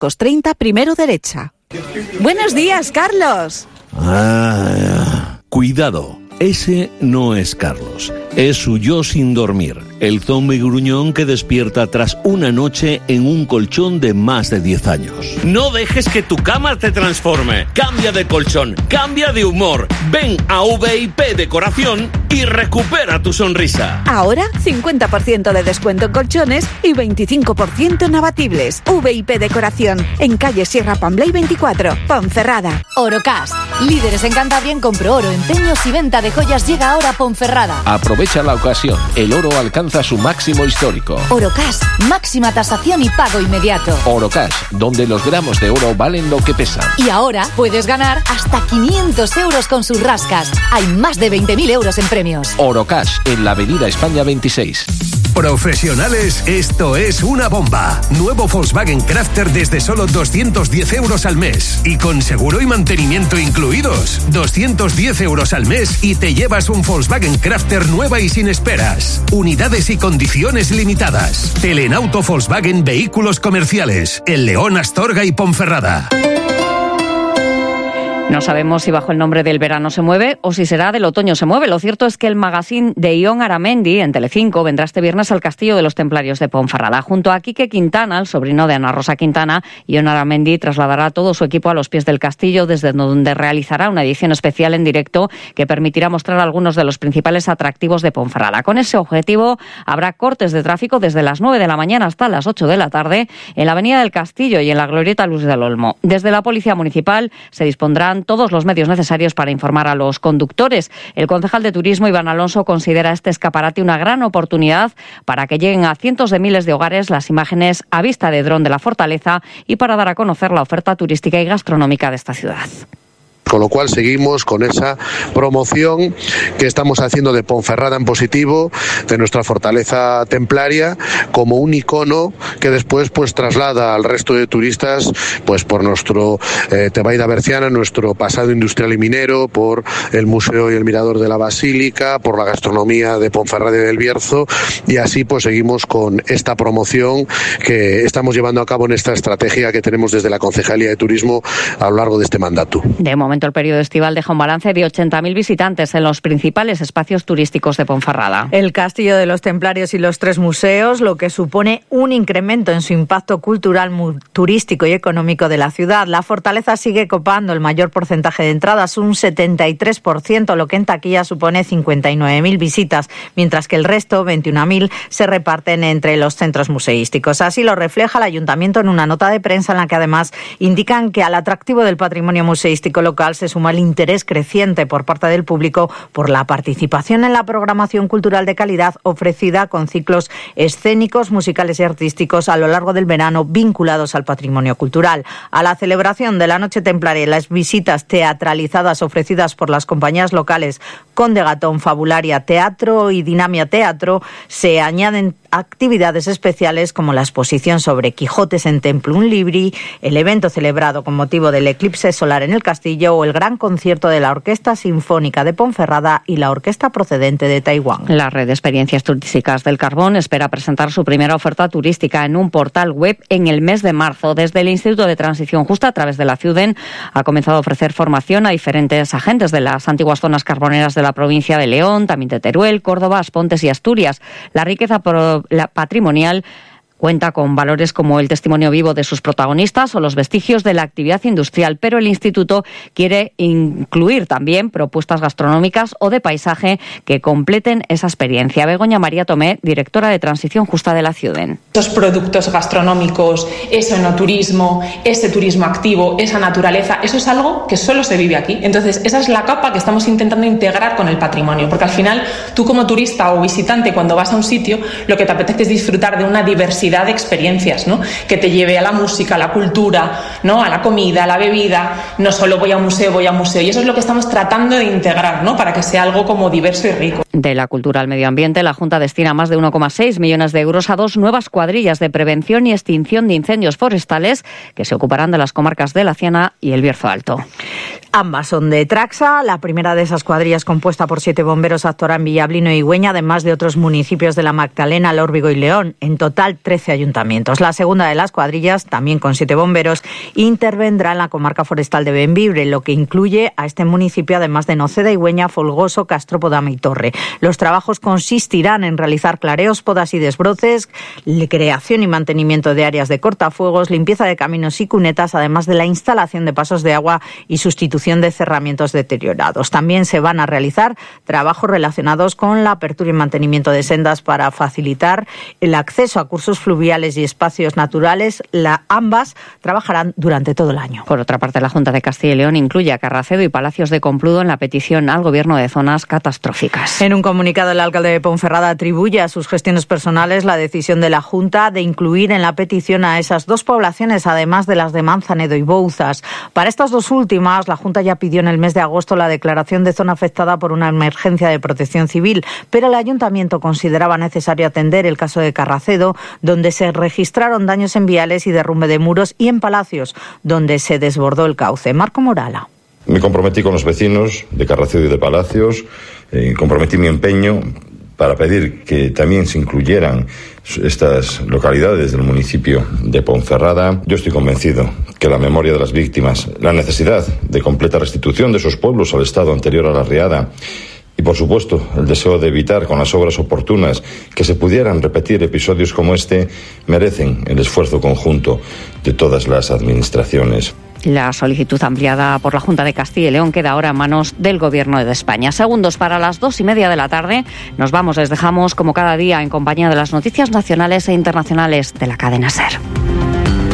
30, primero derecha. Buenos días, Carlos. Cuidado, ese no es Carlos. Es su yo sin dormir, el zombi gruñón que despierta tras una noche en un colchón de más de 10 años. No dejes que tu cama te transforme. Cambia de colchón, cambia de humor. Ven a VIP Decoración y recupera tu sonrisa. Ahora 50% de descuento en colchones y 25% en abatibles. VIP Decoración, en calle Sierra Pamblay 24, Ponferrada. Orocash, líderes en Cantabria en compro oro, empeños y venta de joyas, llega ahora a Ponferrada. Aprovecha la ocasión, el oro alcanza su máximo histórico. Orocash, máxima tasación y pago inmediato. Orocash, donde los gramos de oro valen lo que pesan. Y ahora puedes ganar hasta 500 euros con sus rascas. Hay más de 20.000 euros en premios. Orocash, en la avenida España 26. Profesionales, esto es una bomba. Nuevo Volkswagen Crafter desde solo 210 euros al mes. Y con seguro y mantenimiento incluidos. 210 euros al mes y te llevas un Volkswagen Crafter nueva y sin esperas. Unidades y condiciones limitadas. Telenauto Volkswagen Vehículos Comerciales. En León, Astorga y Ponferrada. No sabemos si bajo el nombre del verano se mueve o si será del otoño se mueve. Lo cierto es que el magazine de Ion Aramendi en Telecinco vendrá este viernes al Castillo de los Templarios de Ponferrada. Junto a Quique Quintana, el sobrino de Ana Rosa Quintana, Ion Aramendi trasladará todo su equipo a los pies del castillo, desde donde realizará una edición especial en directo que permitirá mostrar algunos de los principales atractivos de Ponferrada. Con ese objetivo habrá cortes de tráfico desde las 9 de la mañana hasta las 8 de la tarde en la Avenida del Castillo y en la Glorieta Luz del Olmo. Desde la Policía Municipal se dispondrán todos los medios necesarios para informar a los conductores. El concejal de Turismo, Iván Alonso, considera este escaparate una gran oportunidad para que lleguen a cientos de miles de hogares las imágenes a vista de dron de la fortaleza y para dar a conocer la oferta turística y gastronómica de esta ciudad. Con lo cual seguimos con esa promoción que estamos haciendo de Ponferrada en positivo, de nuestra fortaleza templaria, como un icono que después pues traslada al resto de turistas pues por nuestro Tebaida Berciana, nuestro pasado industrial y minero, por el museo y el mirador de la Basílica, por la gastronomía de Ponferrada y del Bierzo, y así pues seguimos con esta promoción que estamos llevando a cabo en esta estrategia que tenemos desde la Concejalía de Turismo a lo largo de este mandato. De momento el periodo estival deja un balance de 80.000 visitantes en los principales espacios turísticos de Ponferrada. El Castillo de los Templarios y los 3 museos, lo que supone un incremento en su impacto cultural, turístico y económico de la ciudad. La fortaleza sigue copando el mayor porcentaje de entradas, un 73%, lo que en taquilla supone 59.000 visitas, mientras que el resto, 21.000, se reparten entre los centros museísticos. Así lo refleja el Ayuntamiento en una nota de prensa en la que además indican que al atractivo del patrimonio museístico local se suma el interés creciente por parte del público por la participación en la programación cultural de calidad ofrecida con ciclos escénicos, musicales y artísticos a lo largo del verano vinculados al patrimonio cultural. A la celebración de la Noche Templaria y las visitas teatralizadas ofrecidas por las compañías locales Conde Gatón, Fabularia Teatro y Dinamia Teatro se añaden actividades especiales como la exposición sobre Quijotes en Templum Libri, el evento celebrado con motivo del eclipse solar en el castillo o el gran concierto de la Orquesta Sinfónica de Ponferrada y la orquesta procedente de Taiwán. La red de experiencias turísticas del Carbón espera presentar su primera oferta turística en un portal web en el mes de marzo. Desde el Instituto de Transición Justa, a través de la CIUDEN, ha comenzado a ofrecer formación a diferentes agentes de las antiguas zonas carboneras de la provincia de León, también de Teruel, Córdoba, Aspontes y Asturias. La riqueza patrimonial cuenta con valores como el testimonio vivo de sus protagonistas o los vestigios de la actividad industrial, pero el Instituto quiere incluir también propuestas gastronómicas o de paisaje que completen esa experiencia. Begoña María Tomé, directora de Transición Justa de la CIUDEN. Esos productos gastronómicos, ese enoturismo, ese turismo activo, esa naturaleza, eso es algo que solo se vive aquí. Entonces, esa es la capa que estamos intentando integrar con el patrimonio, porque al final tú como turista o visitante cuando vas a un sitio, lo que te apetece es disfrutar de una diversidad de experiencias, ¿no? Que te lleve a la música, a la cultura, ¿no? A la comida, a la bebida. No solo voy a un museo. Y eso es lo que estamos tratando de integrar, ¿no? Para que sea algo como diverso y rico. De la cultura al medio ambiente, la Junta destina más de 1,6 millones de euros a 2 nuevas cuadrillas de prevención y extinción de incendios forestales que se ocuparán de las comarcas de La Ciana y el Bierzo Alto. Ambas son de Traxa. La primera de esas cuadrillas, compuesta por 7 bomberos, actuará en Villablino y Güeña, además de otros municipios de la Magdalena, Lórbigo y León. En total, 13 ayuntamientos. La segunda de las cuadrillas, también con 7 bomberos, intervendrá en la comarca forestal de Bembibre, lo que incluye a este municipio, además de Noceda y Güeña, Folgoso, Castropodama y Torre. Los trabajos consistirán en realizar clareos, podas y desbroces, creación y mantenimiento de áreas de cortafuegos, limpieza de caminos y cunetas, además de la instalación de pasos de agua y sustitución de cerramientos deteriorados. También se van a realizar trabajos relacionados con la apertura y mantenimiento de sendas para facilitar el acceso a cursos fluviales y espacios naturales. Ambas trabajarán durante todo el año. Por otra parte, la Junta de Castilla y León incluye a Carracedo y Palacios de Compludo en la petición al Gobierno de zonas catastróficas. En un comunicado, el alcalde de Ponferrada atribuye a sus gestiones personales la decisión de la Junta de incluir en la petición a esas 2 poblaciones, además de las de Manzanedo y Bouzas. Para estas 2 últimas, la Junta ya pidió en el mes de agosto la declaración de zona afectada por una emergencia de protección civil, pero el ayuntamiento consideraba necesario atender el caso de Carracedo, donde se registraron daños en viales y derrumbe de muros, y en Palacios, donde se desbordó el cauce. Marco Morala. Me comprometí con los vecinos de Carracedo y de Palacios, comprometí mi empeño para pedir que también se incluyeran estas localidades del municipio de Ponferrada. Yo estoy convencido que la memoria de las víctimas, la necesidad de completa restitución de esos pueblos al estado anterior a la riada y, por supuesto, el deseo de evitar con las obras oportunas que se pudieran repetir episodios como este, merecen el esfuerzo conjunto de todas las administraciones. La solicitud ampliada por la Junta de Castilla y León queda ahora en manos del Gobierno de España. Segundos para las 2:30 de la tarde. Nos vamos, les dejamos como cada día en compañía de las noticias nacionales e internacionales de la cadena SER.